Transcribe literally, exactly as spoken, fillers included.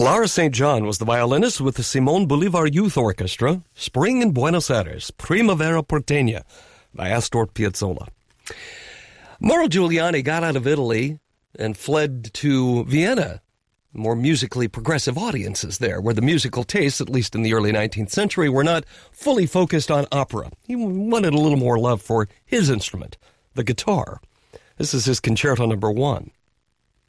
Lara Saint John was the violinist with the Simon Bolivar Youth Orchestra, Spring in Buenos Aires, Primavera Porteña, by Astor Piazzolla. Mauro Giuliani got out of Italy and fled to Vienna. More musically progressive audiences there, where the musical tastes, at least in the early nineteenth century, were not fully focused on opera. He wanted a little more love for his instrument, the guitar. This is his concerto number one.